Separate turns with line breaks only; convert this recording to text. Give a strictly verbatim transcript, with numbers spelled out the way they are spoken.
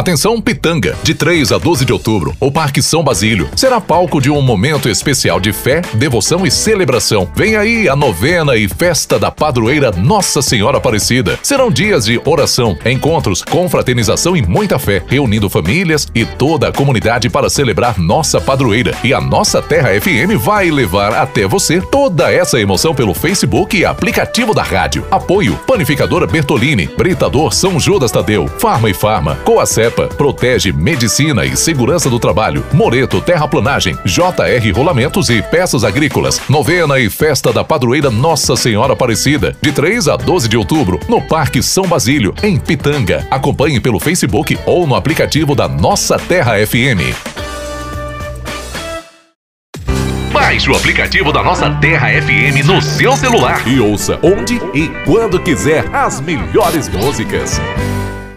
Atenção Pitanga, de três a doze de outubro, o Parque São Basílio será palco de um momento especial de fé, devoção e celebração. Vem aí a novena e festa da padroeira Nossa Senhora Aparecida. Serão dias de oração, encontros, confraternização e muita fé, reunindo famílias e toda a comunidade para celebrar nossa padroeira. E a Nossa Terra F M vai levar até você toda essa emoção pelo Facebook e aplicativo da rádio. Apoio: Panificadora Bertolini, Britador São Judas Tadeu, Farma e Farma, Coacepa, Protege Medicina e Segurança do Trabalho, Moreto Terraplanagem, J R Rolamentos e Peças Agrícolas. Novena e festa da padroeira Nossa Senhora Aparecida, de três a doze de outubro, no Parque São Basílio, em Pitanga. Acompanhe pelo Facebook ou no aplicativo da Nossa Terra F M. Baixe o aplicativo da Nossa Terra F M no seu celular e ouça onde e quando quiser as melhores músicas.